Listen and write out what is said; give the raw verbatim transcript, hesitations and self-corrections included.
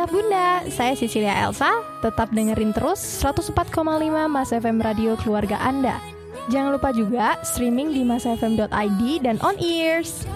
Ayah Bunda, saya Cecilia Elsa. Tetap dengerin terus seratus empat koma lima Mas F M Radio Keluarga Anda. Jangan lupa juga streaming di masfm dot i d dan on ears.